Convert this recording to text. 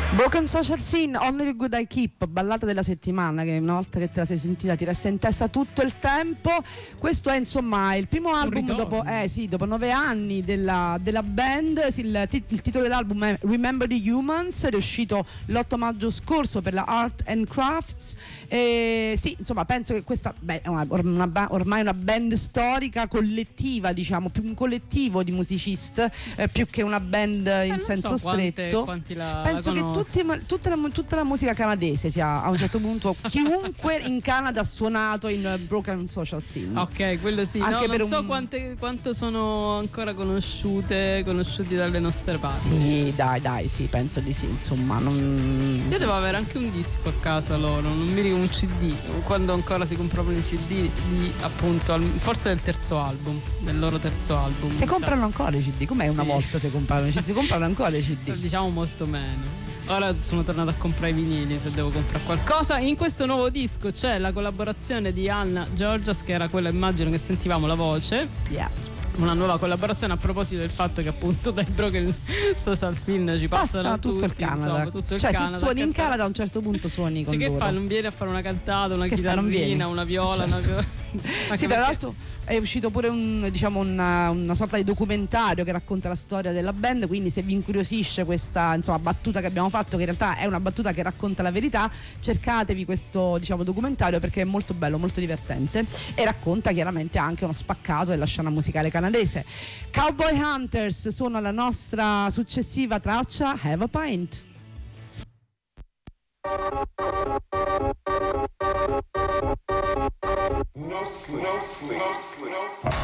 Broken Social Scene, Only the Good I Keep, ballata della settimana che una volta che te la sei sentita ti resta in testa tutto il tempo. Questo è insomma il primo album dopo 9 anni della band. Il titolo dell'album è Remember the Humans ed è uscito l'8 maggio scorso per la Art and Crafts. Sì, insomma, penso che questa è ormai una band storica collettiva, diciamo, più un collettivo di musicisti più che una band in senso stretto. Penso che tutta la musica canadese sia a un certo punto chiunque in Canada ha suonato in Broken Social Scene. Ok, quello sì. Anche non so quanto sono ancora conosciuti dalle nostre parti. Sì, dai, sì, penso di sì. Insomma, io devo avere anche un disco a casa loro, non mi ricordo, un CD, quando ancora si compravano i CD di, appunto, forse del loro terzo album. Si comprano ancora i CD? Com'è una volta si comprano i CD? Si comprano ancora i CD? Diciamo molto meno. Ora sono tornato a comprare i vinili se devo comprare qualcosa. In questo nuovo disco c'è la collaborazione di Anna Georgias, che era quella, immagino, che sentivamo la voce. Una nuova collaborazione a proposito del fatto che appunto dai Broken Social Scene ci passano tutto tutti, il Canada. Insomma, tutto il Canada. Se suoni in Canada Canada a un certo punto suoni con loro. Che fai? Non vieni a fare una cantata, una chitarrina, una viola, certo. Sì, tra l'altro è uscito pure una sorta di documentario che racconta la storia della band, quindi se vi incuriosisce questa, insomma, battuta che abbiamo fatto, che in realtà è una battuta che racconta la verità, cercatevi questo, diciamo, documentario, perché è molto bello, molto divertente e racconta chiaramente anche uno spaccato della scena musicale canadese. Cowboy Hunters sono la nostra successiva traccia, Have a Pint. No sleep.